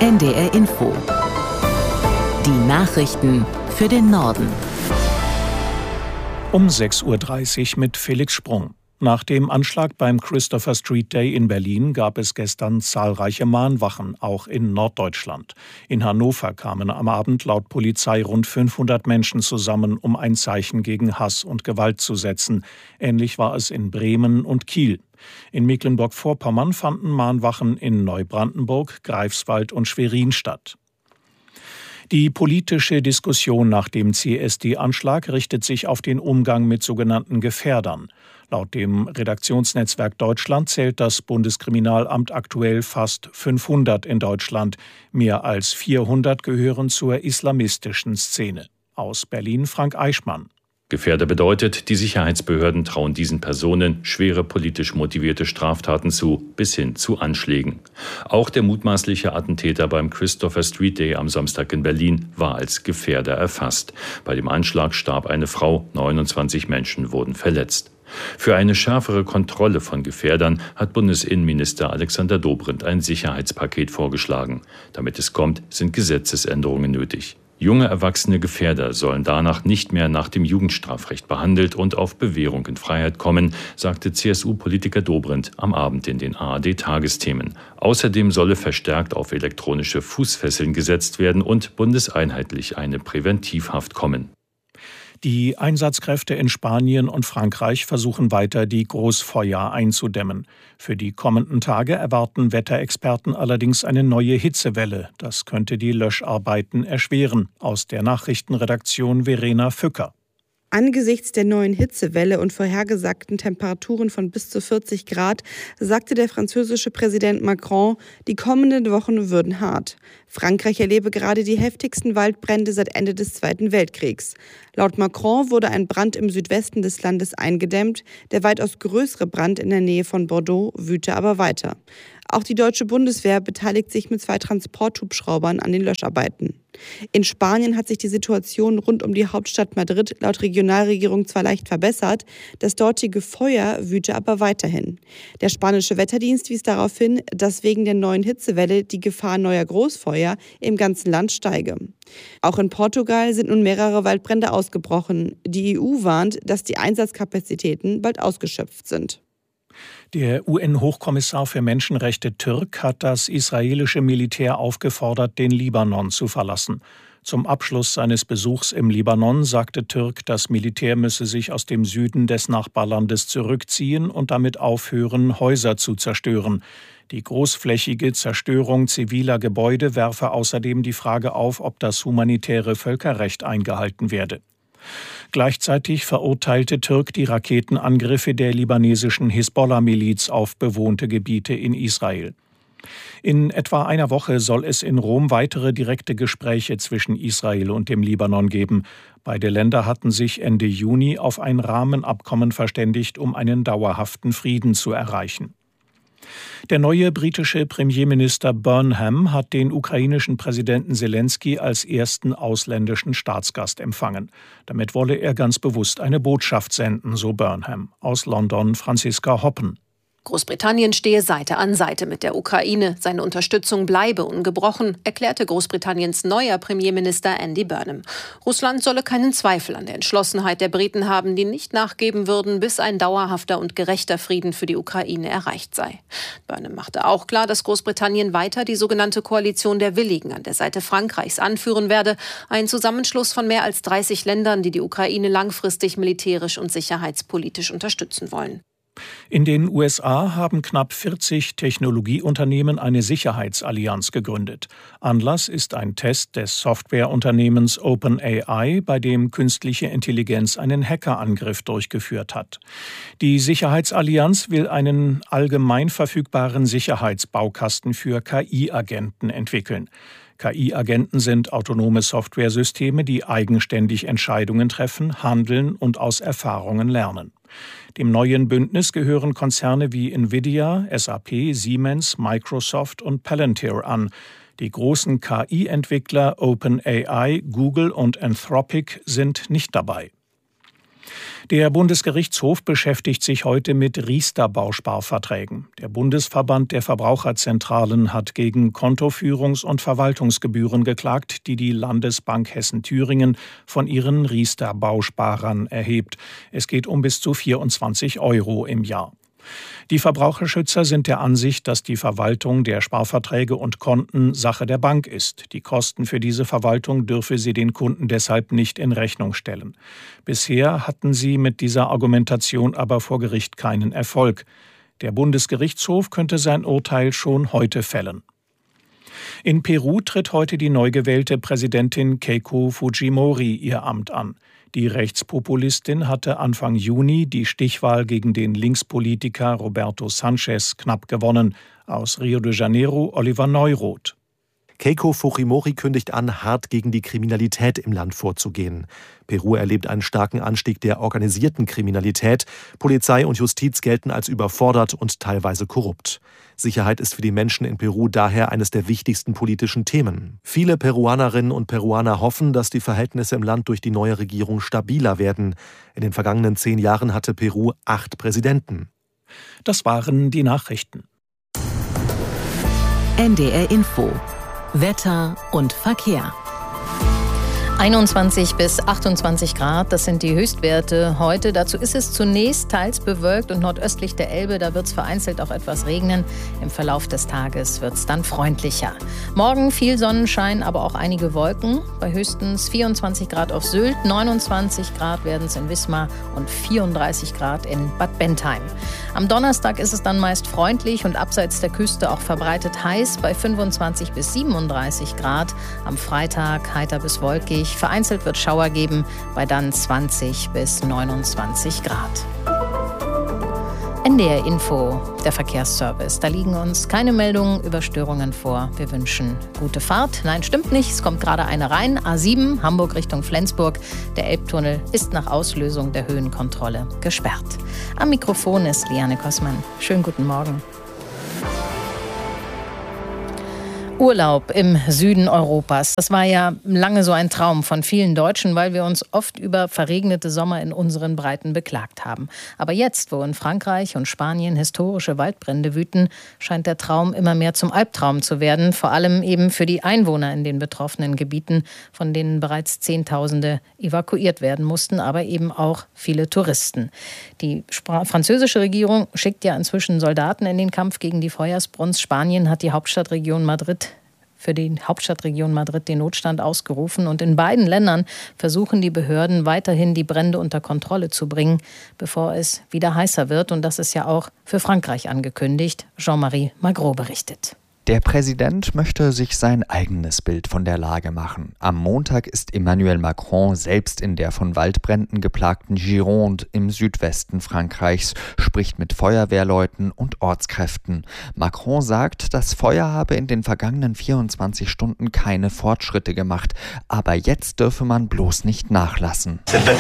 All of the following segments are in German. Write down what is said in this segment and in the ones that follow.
NDR Info. Die Nachrichten für den Norden. Um 6:30 Uhr mit Felix Sprung. Nach dem Anschlag beim Christopher Street Day in Berlin gab es gestern zahlreiche Mahnwachen, auch in Norddeutschland. In Hannover kamen am Abend laut Polizei rund 500 Menschen zusammen, um ein Zeichen gegen Hass und Gewalt zu setzen. Ähnlich war es in Bremen und Kiel. In Mecklenburg-Vorpommern fanden Mahnwachen in Neubrandenburg, Greifswald und Schwerin statt. Die politische Diskussion nach dem CSD-Anschlag richtet sich auf den Umgang mit sogenannten Gefährdern. Laut dem Redaktionsnetzwerk Deutschland zählt das Bundeskriminalamt aktuell fast 500 in Deutschland. Mehr als 400 gehören zur islamistischen Szene. Aus Berlin Frank Eichmann. Gefährder bedeutet, die Sicherheitsbehörden trauen diesen Personen schwere politisch motivierte Straftaten zu, bis hin zu Anschlägen. Auch der mutmaßliche Attentäter beim Christopher Street Day am Samstag in Berlin war als Gefährder erfasst. Bei dem Anschlag starb eine Frau, 29 Menschen wurden verletzt. Für eine schärfere Kontrolle von Gefährdern hat Bundesinnenminister Alexander Dobrindt ein Sicherheitspaket vorgeschlagen. Damit es kommt, sind Gesetzesänderungen nötig. Junge erwachsene Gefährder sollen danach nicht mehr nach dem Jugendstrafrecht behandelt und auf Bewährung in Freiheit kommen, sagte CSU-Politiker Dobrindt am Abend in den ARD-Tagesthemen. Außerdem solle verstärkt auf elektronische Fußfesseln gesetzt werden und bundeseinheitlich eine Präventivhaft kommen. Die Einsatzkräfte in Spanien und Frankreich versuchen weiter, die Großfeuer einzudämmen. Für die kommenden Tage erwarten Wetterexperten allerdings eine neue Hitzewelle. Das könnte die Löscharbeiten erschweren. Aus der Nachrichtenredaktion Verena Fücker. Angesichts der neuen Hitzewelle und vorhergesagten Temperaturen von bis zu 40 Grad sagte der französische Präsident Macron, die kommenden Wochen würden hart. Frankreich erlebe gerade die heftigsten Waldbrände seit Ende des Zweiten Weltkriegs. Laut Macron wurde ein Brand im Südwesten des Landes eingedämmt. Der weitaus größere Brand in der Nähe von Bordeaux wüte aber weiter. Auch die deutsche Bundeswehr beteiligt sich mit 2 Transporthubschraubern an den Löscharbeiten. In Spanien hat sich die Situation rund um die Hauptstadt Madrid laut Regionalregierung zwar leicht verbessert, das dortige Feuer wüte aber weiterhin. Der spanische Wetterdienst wies darauf hin, dass wegen der neuen Hitzewelle die Gefahr neuer Großfeuer im ganzen Land steige. Auch in Portugal sind nun mehrere Waldbrände ausgebrochen. Die EU warnt, dass die Einsatzkapazitäten bald ausgeschöpft sind. Der UN-Hochkommissar für Menschenrechte Türk hat das israelische Militär aufgefordert, den Libanon zu verlassen. Zum Abschluss seines Besuchs im Libanon sagte Türk, das Militär müsse sich aus dem Süden des Nachbarlandes zurückziehen und damit aufhören, Häuser zu zerstören. Die großflächige Zerstörung ziviler Gebäude werfe außerdem die Frage auf, ob das humanitäre Völkerrecht eingehalten werde. Gleichzeitig verurteilte Türk die Raketenangriffe der libanesischen Hisbollah-Miliz auf bewohnte Gebiete in Israel. In etwa einer Woche soll es in Rom weitere direkte Gespräche zwischen Israel und dem Libanon geben. Beide Länder hatten sich Ende Juni auf ein Rahmenabkommen verständigt, um einen dauerhaften Frieden zu erreichen. Der neue britische Premierminister Burnham hat den ukrainischen Präsidenten Selenskyj als ersten ausländischen Staatsgast empfangen. Damit wolle er ganz bewusst eine Botschaft senden, so Burnham. Aus London Franziska Hoppen. Großbritannien stehe Seite an Seite mit der Ukraine. Seine Unterstützung bleibe ungebrochen, erklärte Großbritanniens neuer Premierminister Andy Burnham. Russland solle keinen Zweifel an der Entschlossenheit der Briten haben, die nicht nachgeben würden, bis ein dauerhafter und gerechter Frieden für die Ukraine erreicht sei. Burnham machte auch klar, dass Großbritannien weiter die sogenannte Koalition der Willigen an der Seite Frankreichs anführen werde. Ein Zusammenschluss von mehr als 30 Ländern, die die Ukraine langfristig militärisch und sicherheitspolitisch unterstützen wollen. In den USA haben knapp 40 Technologieunternehmen eine Sicherheitsallianz gegründet. Anlass ist ein Test des Softwareunternehmens OpenAI, bei dem künstliche Intelligenz einen Hackerangriff durchgeführt hat. Die Sicherheitsallianz will einen allgemein verfügbaren Sicherheitsbaukasten für KI-Agenten entwickeln. KI-Agenten sind autonome Softwaresysteme, die eigenständig Entscheidungen treffen, handeln und aus Erfahrungen lernen. Dem neuen Bündnis gehören Konzerne wie Nvidia, SAP, Siemens, Microsoft und Palantir an. Die großen KI-Entwickler OpenAI, Google und Anthropic sind nicht dabei. Der Bundesgerichtshof beschäftigt sich heute mit Riester-Bausparverträgen. Der Bundesverband der Verbraucherzentralen hat gegen Kontoführungs- und Verwaltungsgebühren geklagt, die die Landesbank Hessen-Thüringen von ihren Riester-Bausparern erhebt. Es geht um bis zu 24 € im Jahr. Die Verbraucherschützer sind der Ansicht, dass die Verwaltung der Sparverträge und Konten Sache der Bank ist. Die Kosten für diese Verwaltung dürfe sie den Kunden deshalb nicht in Rechnung stellen. Bisher hatten sie mit dieser Argumentation aber vor Gericht keinen Erfolg. Der Bundesgerichtshof könnte sein Urteil schon heute fällen. In Peru tritt heute die neu gewählte Präsidentin Keiko Fujimori ihr Amt an. Die Rechtspopulistin hatte Anfang Juni die Stichwahl gegen den Linkspolitiker Roberto Sanchez knapp gewonnen. Aus Rio de Janeiro Oliver Neuroth. Keiko Fujimori kündigt an, hart gegen die Kriminalität im Land vorzugehen. Peru erlebt einen starken Anstieg der organisierten Kriminalität. Polizei und Justiz gelten als überfordert und teilweise korrupt. Sicherheit ist für die Menschen in Peru daher eines der wichtigsten politischen Themen. Viele Peruanerinnen und Peruaner hoffen, dass die Verhältnisse im Land durch die neue Regierung stabiler werden. In den vergangenen 10 Jahren hatte Peru 8 Präsidenten. Das waren die Nachrichten. NDR Info. Wetter und Verkehr. 21 bis 28 Grad, das sind die Höchstwerte heute. Dazu ist es zunächst teils bewölkt und nordöstlich der Elbe, da wird es vereinzelt auch etwas regnen. Im Verlauf des Tages wird es dann freundlicher. Morgen viel Sonnenschein, aber auch einige Wolken. Bei höchstens 24 Grad auf Sylt, 29 Grad werden es in Wismar und 34 Grad in Bad Bentheim. Am Donnerstag ist es dann meist freundlich und abseits der Küste auch verbreitet heiß bei 25 bis 37 Grad. Am Freitag heiter bis wolkig. Vereinzelt wird Schauer geben bei dann 20 bis 29 Grad. NDR Info, der Verkehrsservice. Da liegen uns keine Meldungen über Störungen vor. Wir wünschen gute Fahrt. Nein, stimmt nicht. Es kommt gerade eine rein. A7, Hamburg Richtung Flensburg. Der Elbtunnel ist nach Auslösung der Höhenkontrolle gesperrt. Am Mikrofon ist Liane Kossmann. Schönen guten Morgen. Urlaub im Süden Europas. Das war ja lange so ein Traum von vielen Deutschen, weil wir uns oft über verregnete Sommer in unseren Breiten beklagt haben. Aber jetzt, wo in Frankreich und Spanien historische Waldbrände wüten, scheint der Traum immer mehr zum Albtraum zu werden. Vor allem eben für die Einwohner in den betroffenen Gebieten, von denen bereits Zehntausende evakuiert werden mussten, aber eben auch viele Touristen. Die französische Regierung schickt ja inzwischen Soldaten in den Kampf gegen die Feuersbrunst. Spanien hat die Hauptstadtregion Madrid den Notstand ausgerufen. Und in beiden Ländern versuchen die Behörden weiterhin die Brände unter Kontrolle zu bringen, bevor es wieder heißer wird. Und das ist ja auch für Frankreich angekündigt. Jean-Marie Magro berichtet. Der Präsident möchte sich sein eigenes Bild von der Lage machen. Am Montag ist Emmanuel Macron selbst in der von Waldbränden geplagten Gironde im Südwesten Frankreichs, spricht mit Feuerwehrleuten und Ortskräften. Macron sagt, das Feuer habe in den vergangenen 24 Stunden keine Fortschritte gemacht, aber jetzt dürfe man bloß nicht nachlassen.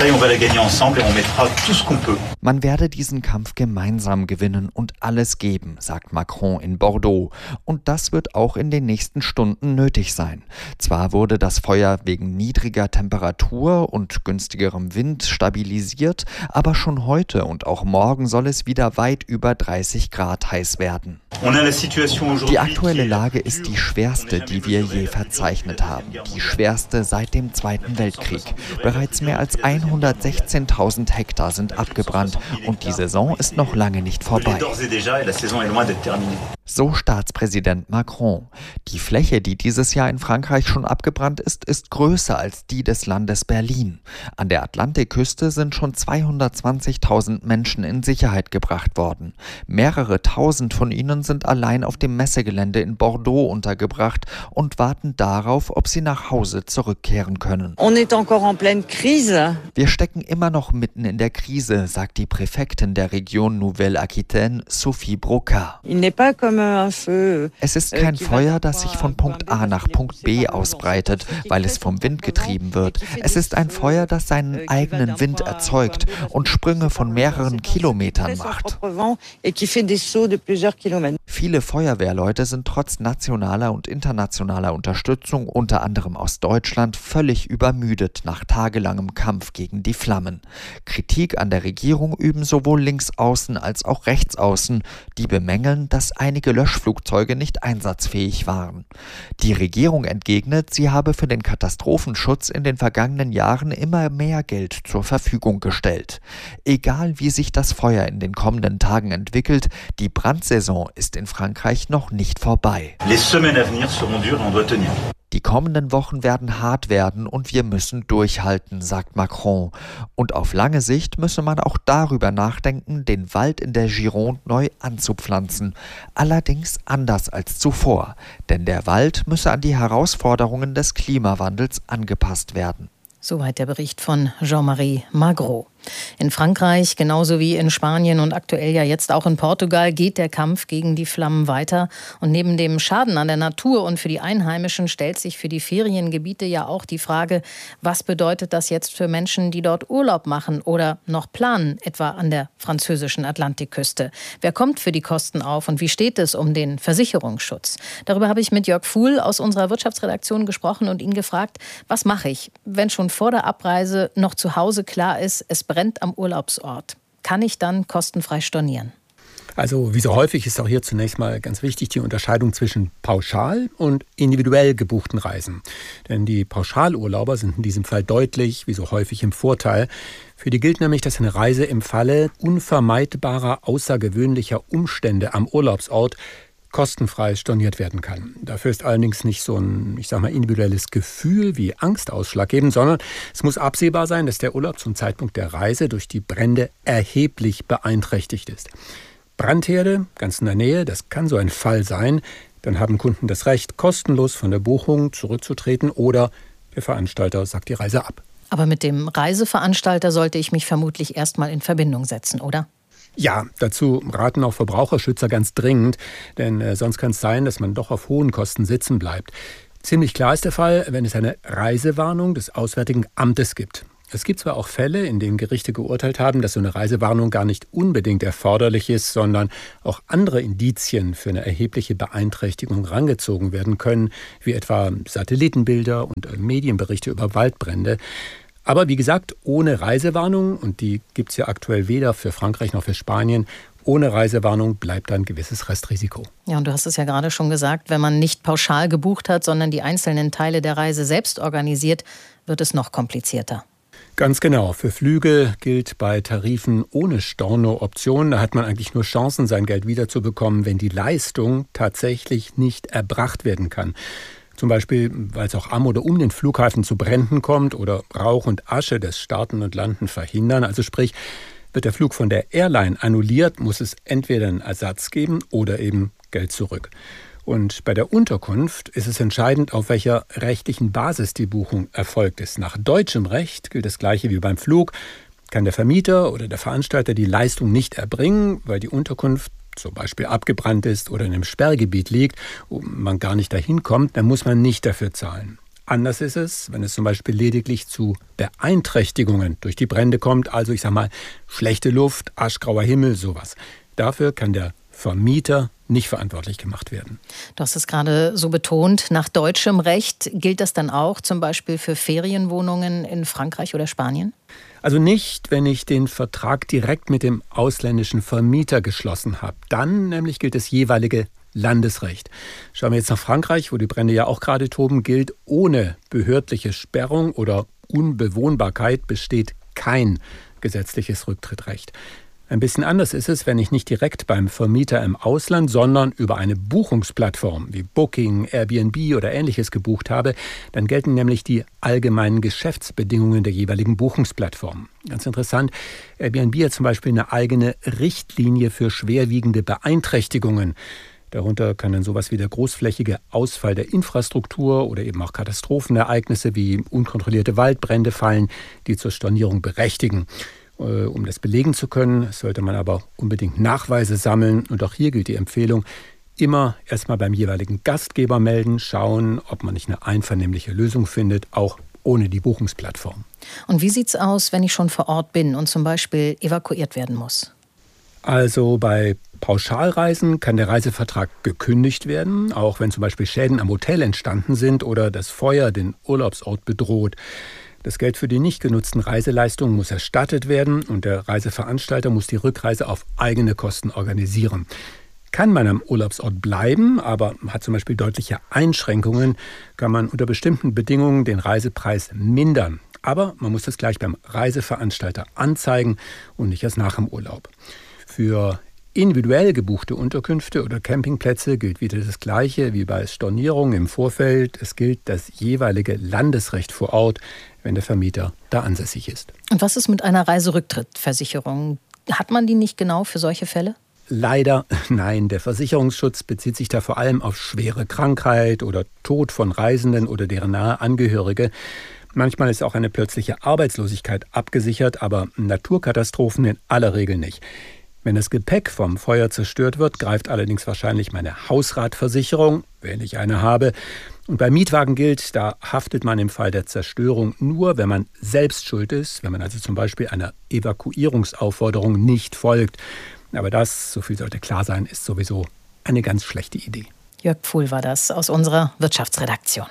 Man werde diesen Kampf gemeinsam gewinnen und alles geben, sagt Macron in Bordeaux. Und das wird auch in den nächsten Stunden nötig sein. Zwar wurde das Feuer wegen niedriger Temperatur und günstigerem Wind stabilisiert, aber schon heute und auch morgen soll es wieder weit über 30 Grad heiß werden. Die aktuelle Lage ist die schwerste, die wir je verzeichnet haben. Die schwerste seit dem Zweiten Weltkrieg. Bereits mehr als 116.000 Hektar sind abgebrannt und die Saison ist noch lange nicht vorbei. So Staatspräsident Macron. Die Fläche, die dieses Jahr in Frankreich schon abgebrannt ist, ist größer als die des Landes Berlin. An der Atlantikküste sind schon 220.000 Menschen in Sicherheit gebracht worden. Mehrere tausend von ihnen sind allein auf dem Messegelände in Bordeaux untergebracht und warten darauf, ob sie nach Hause zurückkehren können. Wir stecken immer noch mitten in der Krise, sagt die Präfektin der Region Nouvelle-Aquitaine, Sophie Brocard. Es Es ist kein Feuer, das sich von Punkt A nach Punkt B ausbreitet, weil es vom Wind getrieben wird. Es ist ein Feuer, das seinen eigenen Wind erzeugt und Sprünge von mehreren Kilometern macht. Viele Feuerwehrleute sind trotz nationaler und internationaler Unterstützung, unter anderem aus Deutschland, völlig übermüdet nach tagelangem Kampf gegen die Flammen. Kritik an der Regierung üben sowohl Linksaußen als auch Rechtsaußen, die bemängeln, dass einige Löschflugzeuge nicht einsatzfähig waren. Die Regierung entgegnet, sie habe für den Katastrophenschutz in den vergangenen Jahren immer mehr Geld zur Verfügung gestellt. Egal wie sich das Feuer in den kommenden Tagen entwickelt, die Brandsaison ist in Frankreich noch nicht vorbei. Die kommenden Wochen werden hart werden und wir müssen durchhalten, sagt Macron. Und auf lange Sicht müsse man auch darüber nachdenken, den Wald in der Gironde neu anzupflanzen. Allerdings anders als zuvor, denn der Wald müsse an die Herausforderungen des Klimawandels angepasst werden. Soweit der Bericht von Jean-Marie Magro. In Frankreich, genauso wie in Spanien und aktuell ja jetzt auch in Portugal, geht der Kampf gegen die Flammen weiter. Und neben dem Schaden an der Natur und für die Einheimischen stellt sich für die Feriengebiete ja auch die Frage, was bedeutet das jetzt für Menschen, die dort Urlaub machen oder noch planen, etwa an der französischen Atlantikküste? Wer kommt für die Kosten auf und wie steht es um den Versicherungsschutz? Darüber habe ich mit Jörg Fuhl aus unserer Wirtschaftsredaktion gesprochen und ihn gefragt, was mache ich, wenn schon vor der Abreise noch zu Hause klar ist, es brennt am Urlaubsort. Kann ich dann kostenfrei stornieren? Also wie so häufig ist auch hier zunächst mal ganz wichtig die Unterscheidung zwischen pauschal und individuell gebuchten Reisen. Denn die Pauschalurlauber sind in diesem Fall deutlich, wie so häufig, im Vorteil. Für die gilt nämlich, dass eine Reise im Falle unvermeidbarer, außergewöhnlicher Umstände am Urlaubsort kostenfrei storniert werden kann. Dafür ist allerdings nicht so ein, individuelles Gefühl wie Angst ausschlaggebend, sondern es muss absehbar sein, dass der Urlaub zum Zeitpunkt der Reise durch die Brände erheblich beeinträchtigt ist. Brandherde, ganz in der Nähe, das kann so ein Fall sein. Dann haben Kunden das Recht, kostenlos von der Buchung zurückzutreten oder der Veranstalter sagt die Reise ab. Aber mit dem Reiseveranstalter sollte ich mich vermutlich erstmal in Verbindung setzen, oder? Ja, dazu raten auch Verbraucherschützer ganz dringend, denn sonst kann es sein, dass man doch auf hohen Kosten sitzen bleibt. Ziemlich klar ist der Fall, wenn es eine Reisewarnung des Auswärtigen Amtes gibt. Es gibt zwar auch Fälle, in denen Gerichte geurteilt haben, dass so eine Reisewarnung gar nicht unbedingt erforderlich ist, sondern auch andere Indizien für eine erhebliche Beeinträchtigung herangezogen werden können, wie etwa Satellitenbilder und Medienberichte über Waldbrände. Aber wie gesagt, ohne Reisewarnung, und die gibt es ja aktuell weder für Frankreich noch für Spanien, ohne Reisewarnung bleibt ein gewisses Restrisiko. Ja, und du hast es ja gerade schon gesagt, wenn man nicht pauschal gebucht hat, sondern die einzelnen Teile der Reise selbst organisiert, wird es noch komplizierter. Ganz genau. Für Flüge gilt bei Tarifen ohne Storno-Option, da hat man eigentlich nur Chancen, sein Geld wiederzubekommen, wenn die Leistung tatsächlich nicht erbracht werden kann. Zum Beispiel, weil es auch am oder um den Flughafen zu Bränden kommt oder Rauch und Asche das Starten und Landen verhindern. Also sprich, wird der Flug von der Airline annulliert, muss es entweder einen Ersatz geben oder eben Geld zurück. Und bei der Unterkunft ist es entscheidend, auf welcher rechtlichen Basis die Buchung erfolgt ist. Nach deutschem Recht gilt das Gleiche wie beim Flug. Kann der Vermieter oder der Veranstalter die Leistung nicht erbringen, weil die Unterkunft zum Beispiel abgebrannt ist oder in einem Sperrgebiet liegt, wo man gar nicht dahin kommt, dann muss man nicht dafür zahlen. Anders ist es, wenn es zum Beispiel lediglich zu Beeinträchtigungen durch die Brände kommt, also schlechte Luft, aschgrauer Himmel, sowas. Dafür kann der Vermieter nicht verantwortlich gemacht werden. Du hast es gerade so betont, nach deutschem Recht gilt das dann auch zum Beispiel für Ferienwohnungen in Frankreich oder Spanien? Also nicht, wenn ich den Vertrag direkt mit dem ausländischen Vermieter geschlossen habe. Dann nämlich gilt das jeweilige Landesrecht. Schauen wir jetzt nach Frankreich, wo die Brände ja auch gerade toben, gilt, ohne behördliche Sperrung oder Unbewohnbarkeit besteht kein gesetzliches Rücktrittrecht. Ein bisschen anders ist es, wenn ich nicht direkt beim Vermieter im Ausland, sondern über eine Buchungsplattform wie Booking, Airbnb oder Ähnliches gebucht habe. Dann gelten nämlich die allgemeinen Geschäftsbedingungen der jeweiligen Buchungsplattform. Ganz interessant, Airbnb hat zum Beispiel eine eigene Richtlinie für schwerwiegende Beeinträchtigungen. Darunter kann dann sowas wie der großflächige Ausfall der Infrastruktur oder eben auch Katastrophenereignisse wie unkontrollierte Waldbrände fallen, die zur Stornierung berechtigen. Um das belegen zu können, sollte man aber unbedingt Nachweise sammeln. Und auch hier gilt die Empfehlung, immer erstmal beim jeweiligen Gastgeber melden, schauen, ob man nicht eine einvernehmliche Lösung findet, auch ohne die Buchungsplattform. Und wie sieht's aus, wenn ich schon vor Ort bin und zum Beispiel evakuiert werden muss? Also bei Pauschalreisen kann der Reisevertrag gekündigt werden, auch wenn zum Beispiel Schäden am Hotel entstanden sind oder das Feuer den Urlaubsort bedroht. Das Geld für die nicht genutzten Reiseleistungen muss erstattet werden und der Reiseveranstalter muss die Rückreise auf eigene Kosten organisieren. Kann man am Urlaubsort bleiben, aber hat zum Beispiel deutliche Einschränkungen, kann man unter bestimmten Bedingungen den Reisepreis mindern. Aber man muss das gleich beim Reiseveranstalter anzeigen und nicht erst nach dem Urlaub. Für individuell gebuchte Unterkünfte oder Campingplätze gilt wieder das Gleiche wie bei Stornierungen im Vorfeld. Es gilt das jeweilige Landesrecht vor Ort, wenn der Vermieter da ansässig ist. Und was ist mit einer Reiserücktrittversicherung? Hat man die nicht genau für solche Fälle? Leider nein. Der Versicherungsschutz bezieht sich da vor allem auf schwere Krankheit oder Tod von Reisenden oder deren nahe Angehörige. Manchmal ist auch eine plötzliche Arbeitslosigkeit abgesichert, aber Naturkatastrophen in aller Regel nicht. Wenn das Gepäck vom Feuer zerstört wird, greift allerdings wahrscheinlich meine Hausratversicherung, wenn ich eine habe. Und bei Mietwagen gilt, da haftet man im Fall der Zerstörung nur, wenn man selbst schuld ist, wenn man also zum Beispiel einer Evakuierungsaufforderung nicht folgt. Aber das, so viel sollte klar sein, ist sowieso eine ganz schlechte Idee. Jörg Pfuhl war das aus unserer Wirtschaftsredaktion.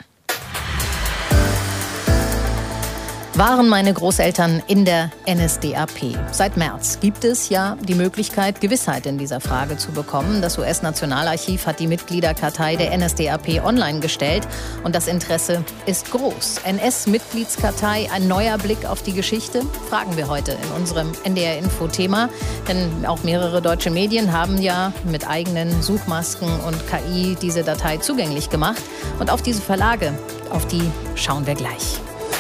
Waren meine Großeltern in der NSDAP? Seit März gibt es ja die Möglichkeit, Gewissheit in dieser Frage zu bekommen. Das US-Nationalarchiv hat die Mitgliederkartei der NSDAP online gestellt und das Interesse ist groß. NS-Mitgliedskartei, ein neuer Blick auf die Geschichte? Fragen wir heute in unserem NDR-Info-Thema. Denn auch mehrere deutsche Medien haben ja mit eigenen Suchmasken und KI diese Datei zugänglich gemacht. Und auf diese Verlage, auf die schauen wir gleich.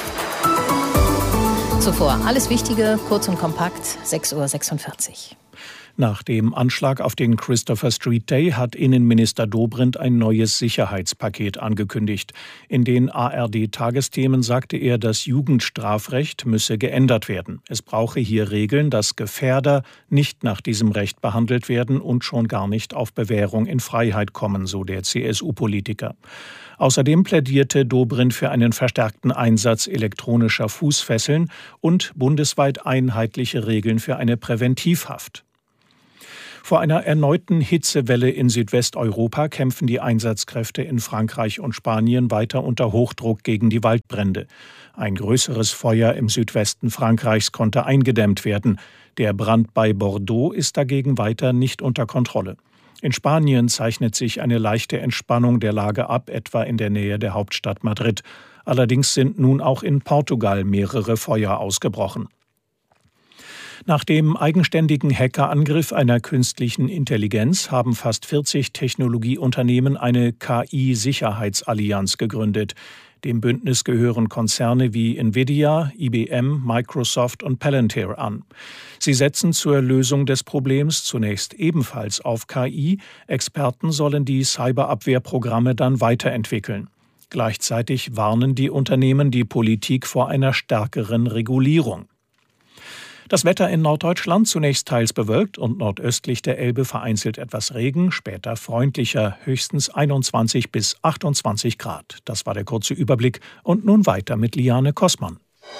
Zuvor alles Wichtige, kurz und kompakt, 6:46 Uhr. Nach dem Anschlag auf den Christopher Street Day hat Innenminister Dobrindt ein neues Sicherheitspaket angekündigt. In den ARD-Tagesthemen sagte er, das Jugendstrafrecht müsse geändert werden. Es brauche hier Regeln, dass Gefährder nicht nach diesem Recht behandelt werden und schon gar nicht auf Bewährung in Freiheit kommen, so der CSU-Politiker. Außerdem plädierte Dobrindt für einen verstärkten Einsatz elektronischer Fußfesseln und bundesweit einheitliche Regeln für eine Präventivhaft. Vor einer erneuten Hitzewelle in Südwesteuropa kämpfen die Einsatzkräfte in Frankreich und Spanien weiter unter Hochdruck gegen die Waldbrände. Ein größeres Feuer im Südwesten Frankreichs konnte eingedämmt werden. Der Brand bei Bordeaux ist dagegen weiter nicht unter Kontrolle. In Spanien zeichnet sich eine leichte Entspannung der Lage ab, etwa in der Nähe der Hauptstadt Madrid. Allerdings sind nun auch in Portugal mehrere Feuer ausgebrochen. Nach dem eigenständigen Hackerangriff einer künstlichen Intelligenz haben fast 40 Technologieunternehmen eine KI-Sicherheitsallianz gegründet. Dem Bündnis gehören Konzerne wie Nvidia, IBM, Microsoft und Palantir an. Sie setzen zur Lösung des Problems zunächst ebenfalls auf KI. Experten sollen die Cyberabwehrprogramme dann weiterentwickeln. Gleichzeitig warnen die Unternehmen die Politik vor einer stärkeren Regulierung. Das Wetter in Norddeutschland zunächst teils bewölkt und nordöstlich der Elbe vereinzelt etwas Regen, später freundlicher, höchstens 21 bis 28 Grad. Das war der kurze Überblick und nun weiter mit Liane Kossmann.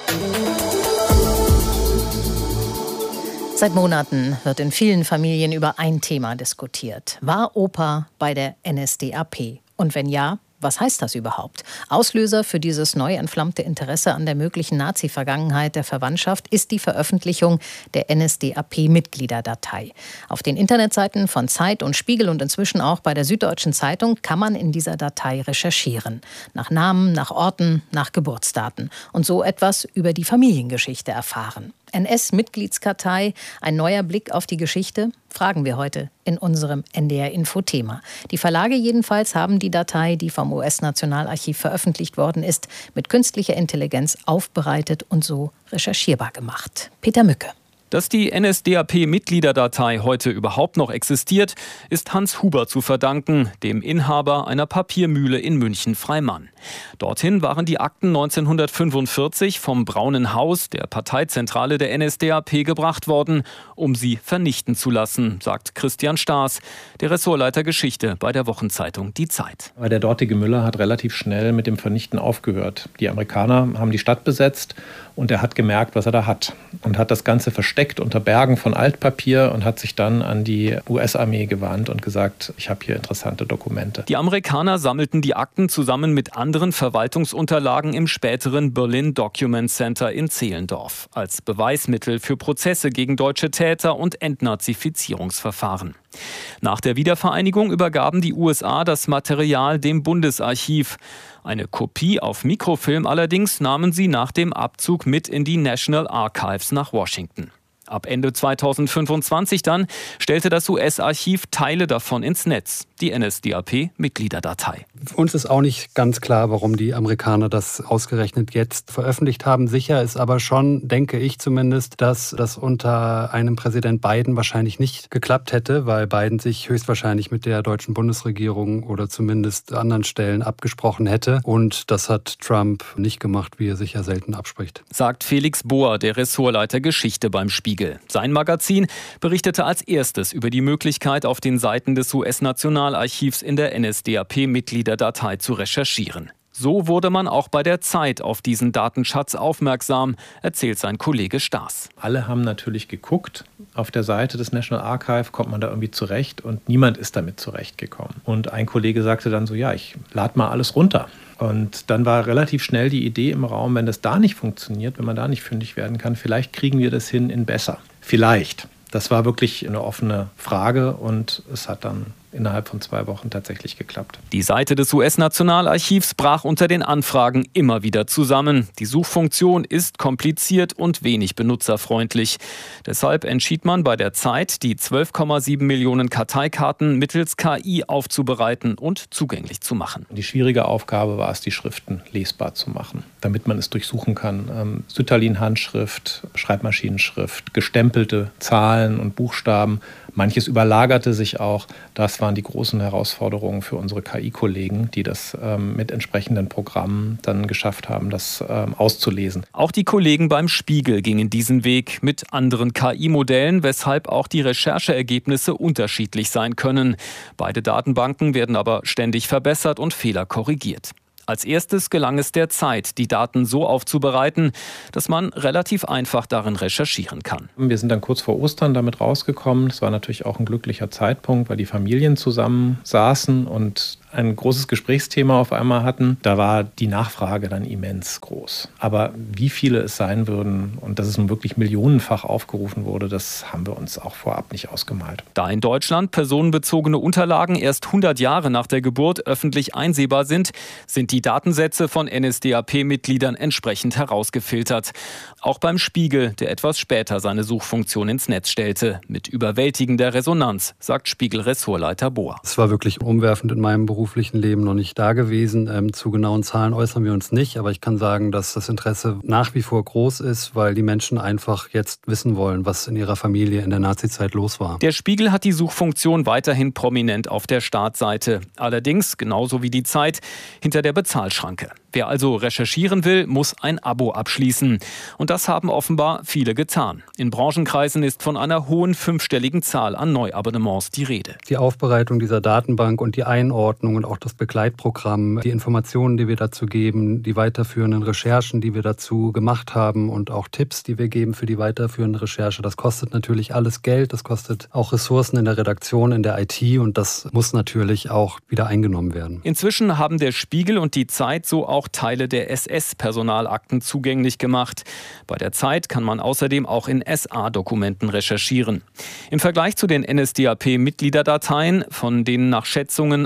Seit Monaten wird in vielen Familien über ein Thema diskutiert. War Opa bei der NSDAP? Und wenn ja, was heißt das überhaupt? Auslöser für dieses neu entflammte Interesse an der möglichen Nazi-Vergangenheit der Verwandtschaft ist die Veröffentlichung der NSDAP-Mitgliederdatei. Auf den Internetseiten von Zeit und Spiegel und inzwischen auch bei der Süddeutschen Zeitung kann man in dieser Datei recherchieren. Nach Namen, nach Orten, nach Geburtsdaten. Und so etwas über die Familiengeschichte erfahren. NS-Mitgliedskartei, ein neuer Blick auf die Geschichte? Fragen wir heute in unserem NDR-Info-Thema. Die Verlage jedenfalls haben die Datei, die vom US-Nationalarchiv veröffentlicht worden ist, mit künstlicher Intelligenz aufbereitet und so recherchierbar gemacht. Peter Mücke. Dass die NSDAP-Mitgliederdatei heute überhaupt noch existiert, ist Hans Huber zu verdanken, dem Inhaber einer Papiermühle in München-Freimann. Dorthin waren die Akten 1945 vom Braunen Haus, der Parteizentrale der NSDAP, gebracht worden, um sie vernichten zu lassen, sagt Christian Staas, der Ressortleiter Geschichte bei der Wochenzeitung Die Zeit. Aber der dortige Müller hat relativ schnell mit dem Vernichten aufgehört. Die Amerikaner haben die Stadt besetzt und er hat gemerkt, was er da hat. Und hat das Ganze versteckt unter Bergen von Altpapier und hat sich dann an die US-Armee gewandt und gesagt, ich habe hier interessante Dokumente. Die Amerikaner sammelten die Akten zusammen mit anderen Verwaltungsunterlagen im späteren Berlin Document Center in Zehlendorf als Beweismittel für Prozesse gegen deutsche Täter und Entnazifizierungsverfahren. Nach der Wiedervereinigung übergaben die USA das Material dem Bundesarchiv. Eine Kopie auf Mikrofilm allerdings nahmen sie nach dem Abzug mit in die National Archives nach Washington. Ab Ende 2025 dann stellte das US-Archiv Teile davon ins Netz, die NSDAP-Mitgliederdatei. Uns ist auch nicht ganz klar, warum die Amerikaner das ausgerechnet jetzt veröffentlicht haben. Sicher ist aber schon, denke ich zumindest, dass das unter einem Präsident Biden wahrscheinlich nicht geklappt hätte, weil Biden sich höchstwahrscheinlich mit der deutschen Bundesregierung oder zumindest anderen Stellen abgesprochen hätte. Und das hat Trump nicht gemacht, wie er sich ja selten abspricht. Sagt Felix Bohr, der Ressortleiter Geschichte beim Spiegel. Sein Magazin berichtete als erstes über die Möglichkeit, auf den Seiten des US-Nationalarchivs in der NSDAP-Mitgliederdatei zu recherchieren. So wurde man auch bei der Zeit auf diesen Datenschatz aufmerksam, erzählt sein Kollege Staas. Alle haben natürlich geguckt. Auf der Seite des National Archive kommt man da irgendwie zurecht und niemand ist damit zurechtgekommen. Und ein Kollege sagte dann so, ja, ich lade mal alles runter. Und dann war relativ schnell die Idee im Raum, wenn das da nicht funktioniert, wenn man da nicht fündig werden kann, vielleicht kriegen wir das hin in besser. Vielleicht. Das war wirklich eine offene Frage und es hat dann innerhalb von 2 Wochen tatsächlich geklappt. Die Seite des US-Nationalarchivs brach unter den Anfragen immer wieder zusammen. Die Suchfunktion ist kompliziert und wenig benutzerfreundlich. Deshalb entschied man bei der Zeit, die 12,7 Millionen Karteikarten mittels KI aufzubereiten und zugänglich zu machen. Die schwierige Aufgabe war es, die Schriften lesbar zu machen, damit man es durchsuchen kann. Sütterlin-Handschrift, Schreibmaschinenschrift, gestempelte Zahlen und Buchstaben. Manches überlagerte sich auch. Das waren die großen Herausforderungen für unsere KI-Kollegen, die das mit entsprechenden Programmen dann geschafft haben, das auszulesen. Auch die Kollegen beim Spiegel gingen diesen Weg mit anderen KI-Modellen, weshalb auch die Rechercheergebnisse unterschiedlich sein können. Beide Datenbanken werden aber ständig verbessert und Fehler korrigiert. Als erstes gelang es der Zeit, die Daten so aufzubereiten, dass man relativ einfach darin recherchieren kann. Wir sind dann kurz vor Ostern damit rausgekommen. Es war natürlich auch ein glücklicher Zeitpunkt, weil die Familien zusammen saßen und ein großes Gesprächsthema auf einmal hatten. Da war die Nachfrage dann immens groß. Aber wie viele es sein würden und dass es nun wirklich millionenfach aufgerufen wurde, das haben wir uns auch vorab nicht ausgemalt. Da in Deutschland personenbezogene Unterlagen erst 100 Jahre nach der Geburt öffentlich einsehbar sind, sind die Datensätze von NSDAP-Mitgliedern entsprechend herausgefiltert. Auch beim Spiegel, der etwas später seine Suchfunktion ins Netz stellte. Mit überwältigender Resonanz, sagt Spiegel-Ressortleiter Bohr. Es war wirklich umwerfend in meinem beruflichen Leben noch nicht da gewesen. Zu genauen Zahlen äußern wir uns nicht, aber ich kann sagen, dass das Interesse nach wie vor groß ist, weil die Menschen einfach jetzt wissen wollen, was in ihrer Familie in der Nazizeit los war. Der Spiegel hat die Suchfunktion weiterhin prominent auf der Startseite. Allerdings, genauso wie die Zeit, hinter der Bezahlschranke. Wer also recherchieren will, muss ein Abo abschließen. Und das haben offenbar viele getan. In Branchenkreisen ist von einer hohen 5-stelligen Zahl an Neuabonnements die Rede. Die Aufbereitung dieser Datenbank und die Einordnung und auch das Begleitprogramm, die Informationen, die wir dazu geben, die weiterführenden Recherchen, die wir dazu gemacht haben und auch Tipps, die wir geben für die weiterführende Recherche, das kostet natürlich alles Geld. Das kostet auch Ressourcen in der Redaktion, in der IT und das muss natürlich auch wieder eingenommen werden. Inzwischen haben der Spiegel und die Zeit so auch Teile der SS-Personalakten zugänglich gemacht. Bei der Zeit kann man außerdem auch in SA-Dokumenten recherchieren. Im Vergleich zu den NSDAP-Mitgliederdateien, von denen nach Schätzungen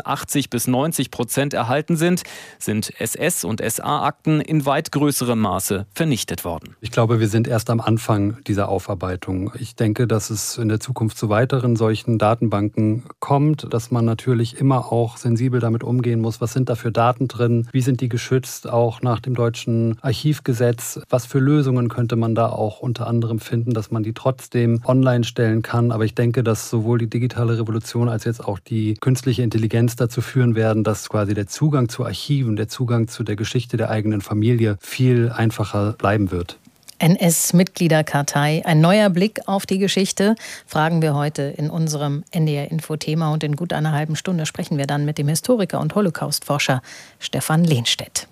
80-90% erhalten sind SS- und SA-Akten in weit größerem Maße vernichtet worden. Ich glaube, wir sind erst am Anfang dieser Aufarbeitung. Ich denke, dass es in der Zukunft zu weiteren solchen Datenbanken kommt, dass man natürlich immer auch sensibel damit umgehen muss. Was sind da für Daten drin? Wie sind die geschützt? geschützt, auch nach dem deutschen Archivgesetz. Was für Lösungen könnte man da auch unter anderem finden, dass man die trotzdem online stellen kann? Aber ich denke, dass sowohl die digitale Revolution als jetzt auch die künstliche Intelligenz dazu führen werden, dass quasi der Zugang zu Archiven, der Zugang zu der Geschichte der eigenen Familie viel einfacher bleiben wird. NS-Mitgliederkartei, ein neuer Blick auf die Geschichte, fragen wir heute in unserem NDR-Info-Thema. Und in gut einer halben Stunde sprechen wir dann mit dem Historiker und Holocaustforscher Stefan Lehnstedt.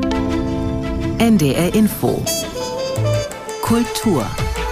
NDR-Info Kultur.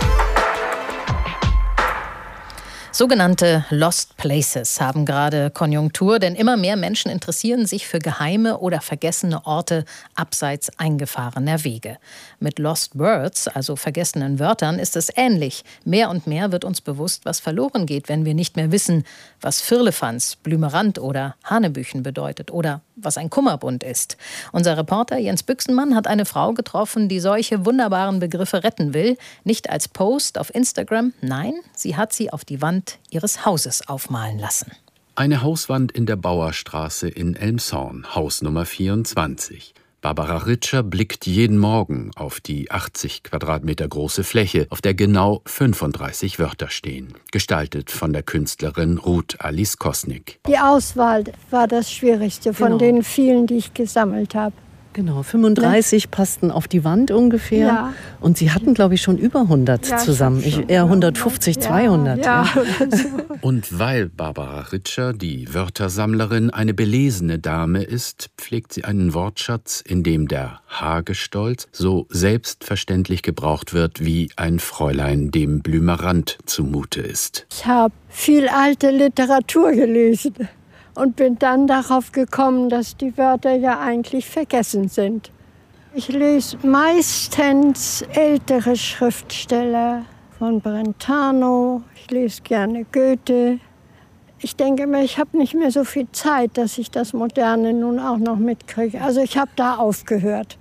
Sogenannte Lost Places haben gerade Konjunktur, denn immer mehr Menschen interessieren sich für geheime oder vergessene Orte abseits eingefahrener Wege. Mit Lost Words, also vergessenen Wörtern, ist es ähnlich. Mehr und mehr wird uns bewusst, was verloren geht, wenn wir nicht mehr wissen, was Firlefanz, Blümerand oder Hanebüchen bedeutet oder was ein Kummerbund ist. Unser Reporter Jens Büchsenmann hat eine Frau getroffen, die solche wunderbaren Begriffe retten will. Nicht als Post auf Instagram, nein, sie hat sie auf die Wand ihres Hauses aufmalen lassen. Eine Hauswand in der Bauerstraße in Elmshorn, Haus Nummer 24. Barbara Ritscher blickt jeden Morgen auf die 80 Quadratmeter große Fläche, auf der genau 35 Wörter stehen, gestaltet von der Künstlerin Ruth Alice Kosnick. Die Auswahl war das Schwierigste von den vielen, die ich gesammelt habe. Genau, 35 passten auf die Wand ungefähr. Ja. Und Sie hatten, glaube ich, schon über 100 zusammen. Eher 150, 200. Ja. Und weil Barbara Ritscher, die Wörtersammlerin, eine belesene Dame ist, pflegt sie einen Wortschatz, in dem der Hagestolz so selbstverständlich gebraucht wird, wie ein Fräulein dem Blümerand zumute ist. Ich habe viel alte Literatur gelesen. Und bin dann darauf gekommen, dass die Wörter ja eigentlich vergessen sind. Ich lese meistens ältere Schriftsteller von Brentano. Ich lese gerne Goethe. Ich denke mir, ich habe nicht mehr so viel Zeit, dass ich das Moderne nun auch noch mitkriege. Also ich habe da aufgehört.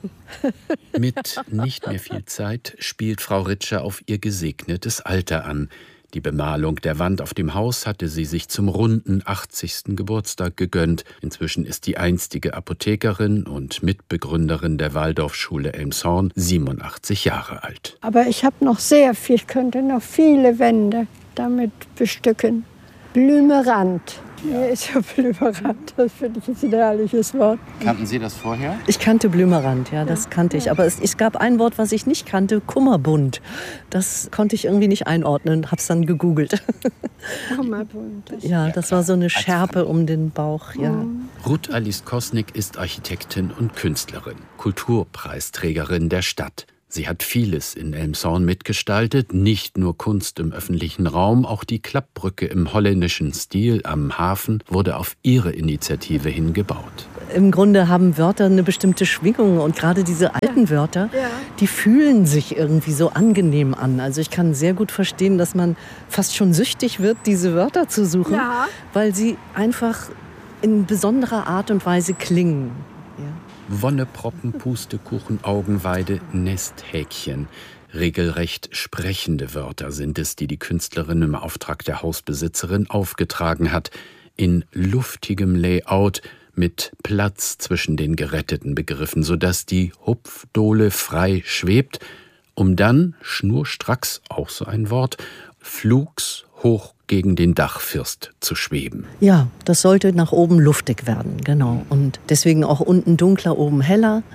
Mit nicht mehr viel Zeit spielt Frau Ritscher auf ihr gesegnetes Alter an. Die Bemalung der Wand auf dem Haus hatte sie sich zum runden 80. Geburtstag gegönnt. Inzwischen ist die einstige Apothekerin und Mitbegründerin der Waldorfschule Elmshorn 87 Jahre alt. Aber ich habe noch sehr viel, ich könnte noch viele Wände damit bestücken. Blümerand. Mir ist ja Blümerand, das finde ich jetzt ein herrliches Wort. Kannten Sie das vorher? Ich kannte Blümerand, ja, das kannte ich. Aber es gab ein Wort, was ich nicht kannte, Kummerbund. Das konnte ich irgendwie nicht einordnen, habe es dann gegoogelt. Kummerbund. Ja, das war so eine Schärpe um den Bauch, ja. Ruth Alice Kosnick ist Architektin und Künstlerin, Kulturpreisträgerin der Stadt. Sie hat vieles in Elmshorn mitgestaltet, nicht nur Kunst im öffentlichen Raum, auch die Klappbrücke im holländischen Stil am Hafen wurde auf ihre Initiative hin gebaut. Im Grunde haben Wörter eine bestimmte Schwingung und gerade diese alten Wörter, die fühlen sich irgendwie so angenehm an. Also ich kann sehr gut verstehen, dass man fast schon süchtig wird, diese Wörter zu suchen, weil sie einfach in besonderer Art und Weise klingen. Wonneproppen, Pustekuchen, Augenweide, Nesthäkchen. Regelrecht sprechende Wörter sind es, die die Künstlerin im Auftrag der Hausbesitzerin aufgetragen hat. In luftigem Layout mit Platz zwischen den geretteten Begriffen, sodass die Hupfdohle frei schwebt, um dann, schnurstracks, auch so ein Wort, flugs hoch gegen den Dachfirst zu schweben. Ja, das sollte nach oben luftig werden, genau. Und deswegen auch unten dunkler, oben heller.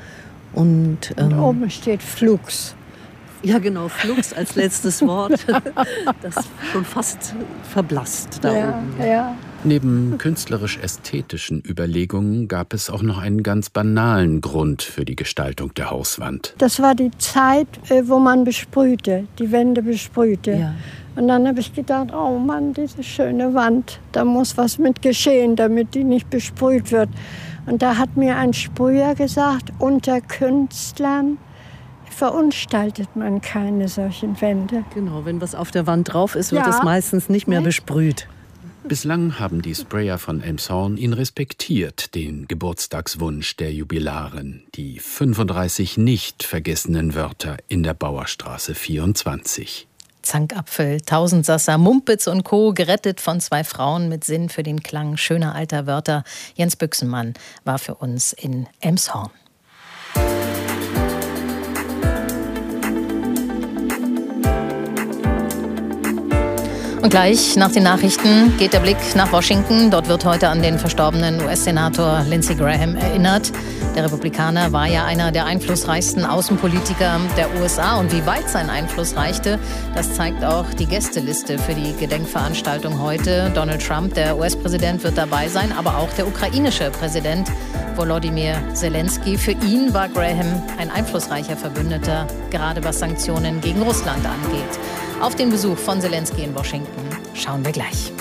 Und oben steht Flugs. Ja, genau, Flugs als letztes Wort. Das schon fast verblasst da oben. Ja. Neben künstlerisch-ästhetischen Überlegungen gab es auch noch einen ganz banalen Grund für die Gestaltung der Hauswand. Das war die Zeit, wo man besprühte, die Wände besprühte. Ja. Und dann habe ich gedacht, oh Mann, diese schöne Wand, da muss was mit geschehen, damit die nicht besprüht wird. Und da hat mir ein Sprüher gesagt, unter Künstlern verunstaltet man keine solchen Wände. Genau, wenn was auf der Wand drauf ist, wird es meistens nicht mehr besprüht. Bislang haben die Sprayer von Elmshorn ihn respektiert, den Geburtstagswunsch der Jubilarin, die 35 nicht vergessenen Wörter in der Bauerstraße 24. Zankapfel, Tausendsasser, Mumpitz und Co., gerettet von zwei Frauen mit Sinn für den Klang schöner alter Wörter. Jens Büchsenmann war für uns in Elmshorn. Und gleich nach den Nachrichten geht der Blick nach Washington. Dort wird heute an den verstorbenen US-Senator Lindsey Graham erinnert. Der Republikaner war ja einer der einflussreichsten Außenpolitiker der USA. Und wie weit sein Einfluss reichte, das zeigt auch die Gästeliste für die Gedenkveranstaltung heute. Donald Trump, der US-Präsident, wird dabei sein, aber auch der ukrainische Präsident Volodymyr Zelensky. Für ihn war Graham ein einflussreicher Verbündeter, gerade was Sanktionen gegen Russland angeht. Auf den Besuch von Zelensky in Washington schauen wir gleich.